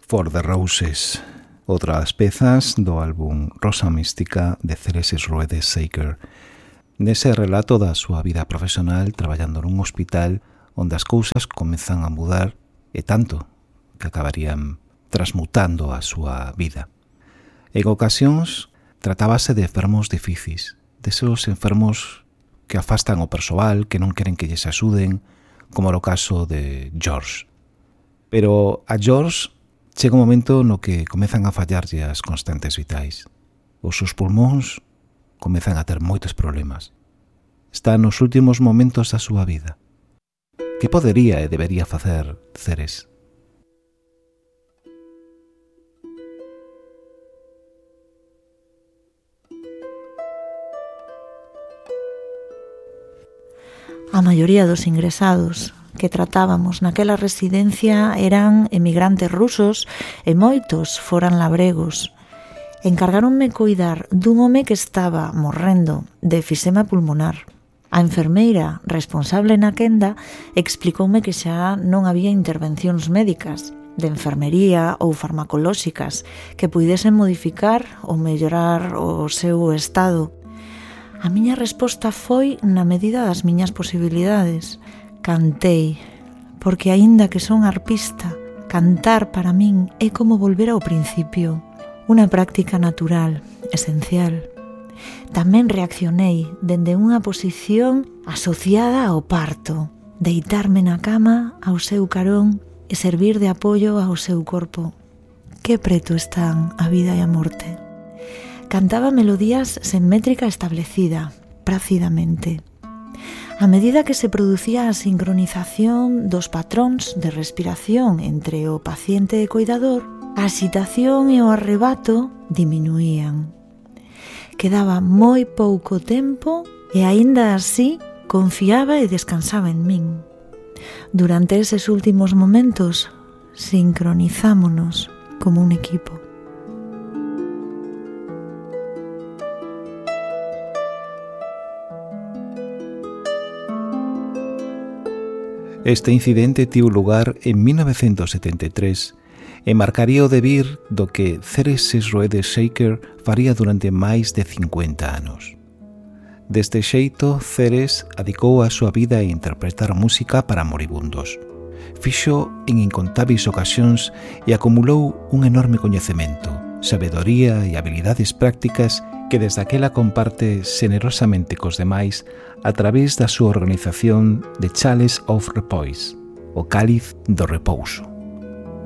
For the Roses, outra das pezas do álbum Rosa Mística de Ceres Shredes Shaker. Nese relato da súa vida profesional traballando nun hospital onde as cousas comezan a mudar e tanto que acabarían transmutando a súa vida. En ocasións tratábase de enfermos difíciles, deses enfermos que afastan o persoal, que non queren que lles axuden, como no caso de George. Pero a George chega un momento no que comezan a fallarlle as constantes vitais. Os seus pulmóns comezan a ter moitos problemas. Está nos últimos momentos da súa vida. Que podería e debería facer Ceres? A maioría dos ingresados que tratábamos naquela residencia eran emigrantes rusos e moitos foran labregos. Encargáronme coidar dun home que estaba morrendo de efisema pulmonar. A enfermeira responsable na quenda explicoume que xa non había intervencións médicas, de enfermería ou farmacolóxicas que puidesen modificar ou mellorar o seu estado. A miña resposta foi na medida das miñas posibilidades. Cantei, porque aínda que son arpista, cantar para min é como volver ao principio, unha práctica natural, esencial. Tamén reaccionei dende unha posición asociada ao parto, deitarme na cama ao seu carón e servir de apoio ao seu corpo. Que preto están a vida e a morte. Cantaba melodías sen métrica establecida, prácidamente. A medida que se producía a sincronización dos patróns de respiración entre o paciente e coidador, a excitación e o arrebato diminuían. Quedaba moi pouco tempo e aínda así confiaba e descansaba en min. Durante eses últimos momentos sincronizámonos como un equipo. Este incidente tivo lugar en 1973 e marcaría o devir do que Ceres Shredes Shaker faría durante máis de 50 anos. Deste xeito, Ceres adicou a súa vida a interpretar música para moribundos. Fixo en incontáveis ocasións e acumulou un enorme coñecemento, sabedoría e habilidades prácticas que desde aquela comparte xenerosamente cos demais a través da súa organización de Chalice of Repose, o Cáliz do Repouso.